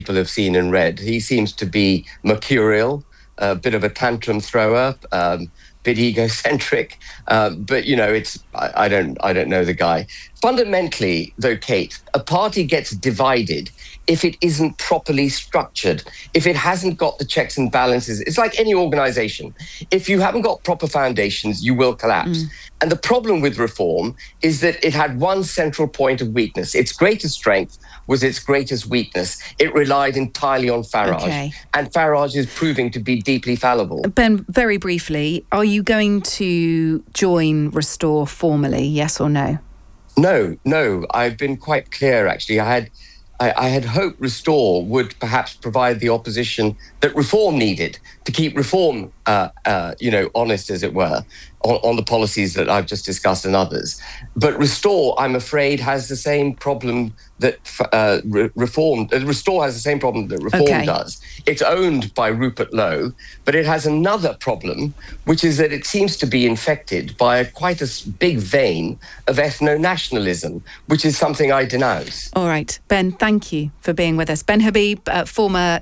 people have seen and read. He seems to be mercurial, a bit of a tantrum thrower, bit egocentric, but I don't know the guy. Fundamentally, though, Kate, a party gets divided if it isn't properly structured, if it hasn't got the checks and balances. It's like any organization. If you haven't got proper foundations, you will collapse. And the problem with Reform is that it had one central point of weakness. Its greatest strength was its greatest weakness. It relied entirely on Farage. Okay. And Farage is proving to be deeply fallible. Ben, very briefly, are you going to join Restore formally, yes or no? No. I've been quite clear, actually. I had hoped Restore would perhaps provide the opposition that Reform needed to keep Reform, honest, as it were, on the policies that I've just discussed and others. But Restore, I'm afraid, has the same problem that Restore has the same problem that Reform does. It's owned by Rupert Lowe, but it has another problem, which is that it seems to be infected by quite a big vein of ethno-nationalism, which is something I denounce. All right, Ben, thank you for being with us. Ben Habib, former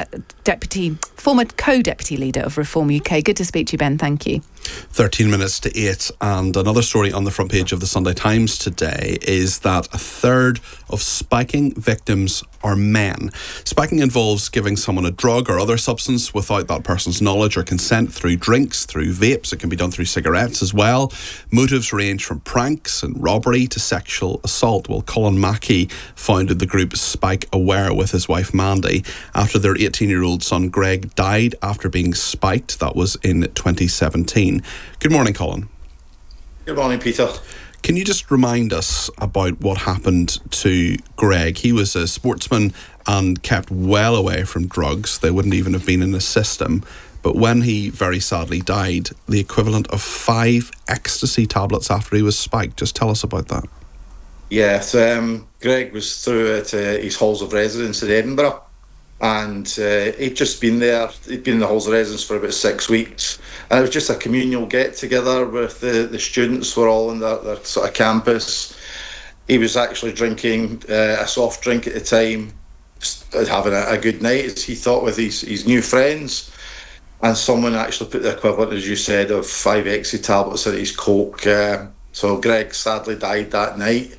co-deputy leader of Reform UK. Good to speak to you, Ben. Thank you. 13 minutes to 8, and another story on the front page of the Sunday Times today is that a third of spiking victims are men. Spiking involves giving someone a drug or other substance without that person's knowledge or consent, through drinks, through vapes. It can be done through cigarettes as well. Motives range from pranks and robbery to sexual assault. Well, Colin Mackey founded the group Spike Aware with his wife Mandy after their 18-year-old son Greg died after being spiked. That was in 2017. Good morning, Colin. Good morning, Peter. Can you just remind us about what happened to Greg? He was a sportsman and kept well away from drugs. They wouldn't even have been in his system. But when he very sadly died, the equivalent of 5 ecstasy tablets after he was spiked. Just tell us about that. Yes, Greg was through at his halls of residence in Edinburgh. And he'd just been there. He'd been in the halls of residence for about 6 weeks. And it was just a communal get-together with the students were all in their sort of campus. He was actually drinking a soft drink at the time, just having a good night, as he thought, with his new friends. And someone actually put the equivalent, as you said, of 5 ecstasy tablets in his coke. So Greg sadly died that night.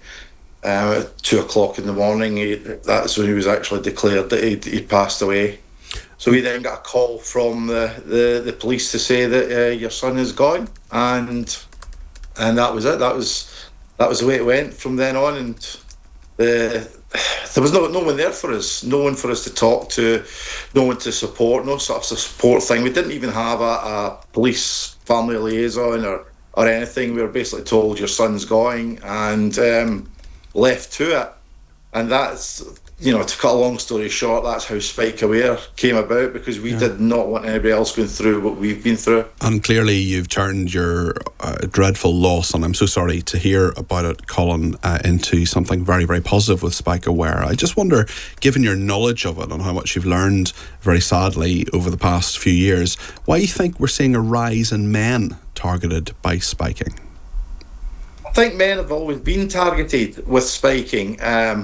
At 2:00 in the morning, that's when he was actually declared that he'd passed away. So we then got a call from the police to say that your son is gone, and that was it. That was the way it went from then on. And there was no one there for us, no one for us to talk to, no one to support, no sort of support thing. We didn't even have a police family liaison or anything. We were basically told your son's going, and left to it. And that's, to cut a long story short, that's how Spike Aware came about, because we did not want anybody else going through what we've been through. And clearly you've turned your dreadful loss, and I'm so sorry to hear about it, Colin, into something very, very positive with Spike Aware. I just wonder, given your knowledge of it and how much you've learned, very sadly, over the past few years, why you think we're seeing a rise in men targeted by spiking? I think men have always been targeted with spiking,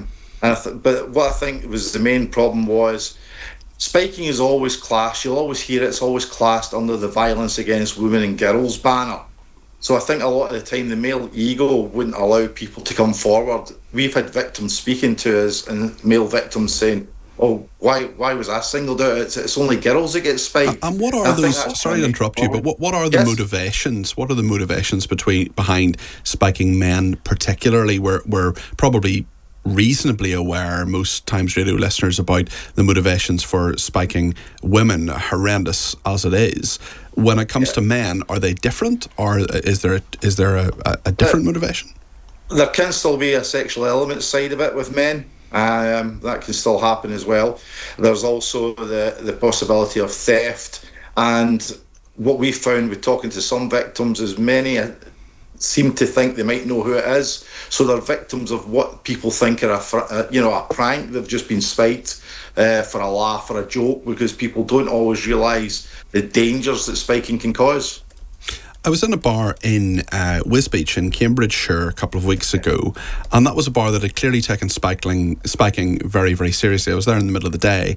but what I think was the main problem was spiking is always classed. You'll always hear it's always classed under the violence against women and girls banner. So I think a lot of the time the male ego wouldn't allow people to come forward. We've had victims speaking to us, and male victims saying, "Oh, why was I singled out? It's only girls that get spiked." And what are those? Sorry to interrupt you, but what are the motivations? What are the motivations behind spiking men, particularly? We're probably reasonably aware, most Times Radio listeners, about the motivations for spiking women, horrendous as it is. When it comes to men, are they different, or is there a different motivation? There can still be a sexual element side of it with men. That can still happen as well. There's also the possibility of theft, and what we found with talking to some victims is many seem to think they might know who it is, so they're victims of what people think are a prank. They've just been spiked for a laugh or a joke, because people don't always realise the dangers that spiking can cause. I was in a bar in Wisbech in Cambridgeshire a couple of weeks ago, and that was a bar that had clearly taken spiking very, very seriously. I was there in the middle of the day,